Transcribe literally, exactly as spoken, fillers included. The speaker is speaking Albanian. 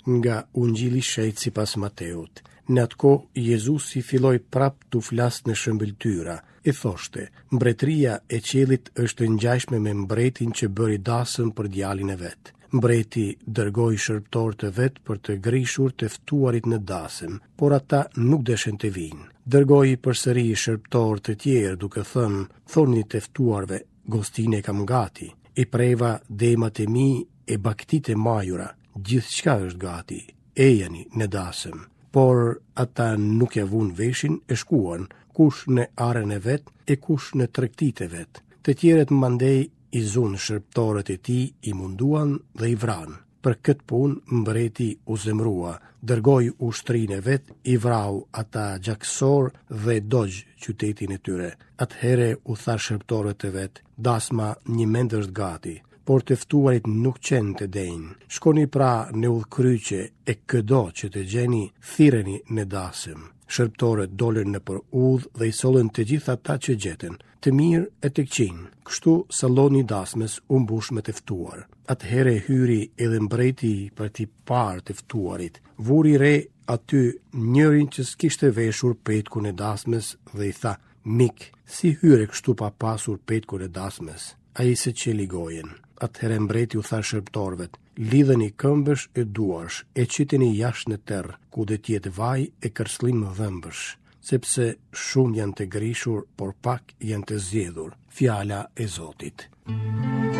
nga Ungjilli i Shejtë sipas Mateut. Në atë kohë Jezusi filloi prap të flasë në shëmbëltyra. E thoshte: mbretëria e qiellit është ngjashme me mbretin që bëri dasëm për djalin e vet. Mbreti dërgoi shërbëtorë të vet për të grishur të ftuarit në dasëm, por ata nuk deshen të vinë. Dërgoi përsëri shërbëtorë të tjerë duke thënë: thoni të ftuarve, gostinë e kam gati. E preva demat e mi e baktit e majura, gjithçka është gati. Ejani në dasëm. Por ata nuk ja vun veshin e shkuan, kush në arën e vet e kush në tregtit e vet. Të tjerët mandej i zunë shërbëtorët e tij i munduan dhe i vranë. Për këtë punë mbreti u zemrua, dërgoi ushtrinë e vet, i vrau ata gjaksor dhe dogj qytetin e tyre. Atëhere u tha shërbëtorët e vet: dasma një mend është gati, por të ftuarit nuk qenë të denjë. Shkoni pra në udhkryqe e këdo që të gjeni, thirreni në dasëm. Shërbëtorët dolën në për udhë dhe i sollën të gjithë ata që gjeten, të mirë e të këqij. Kështu salloni dasmës u mbush me të ftuar. Atëhere hyri edhe mbreti për t'i parë të ftuarit. Vuri re aty njërin që s'kishte veshur petkun e dasmës dhe i tha: mik, si hyre kështu pa pasur petkun e dasmës? Ai se qeli gojen. Atëherë mbreti u tha shërbëtorëve: lidheni këmbësh e duarsh e qiteni jashtë në terr, ku do të jetë vaj e kërcëllim dhëmbësh, sepse shumë janë të grishur, por pak janë të zgjedhur. Fjala e Zotit.